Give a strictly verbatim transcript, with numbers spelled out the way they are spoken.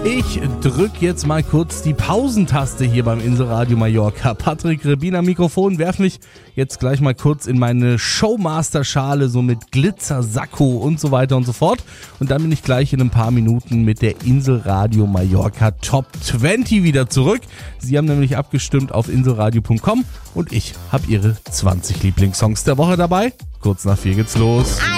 Ich drück jetzt mal kurz die Pausentaste hier beim Inselradio Mallorca. Patrick Rebin am Mikrofon, werf mich jetzt gleich mal kurz in meine Showmaster-Schale, so mit Glitzer, Sakko und so weiter und so fort. Und dann bin ich gleich in ein paar Minuten mit der Inselradio Mallorca Top zwanzig wieder zurück. Sie haben nämlich abgestimmt auf inselradio punkt com und ich habe Ihre zwanzig Lieblingssongs der Woche dabei. Kurz nach vier geht's los.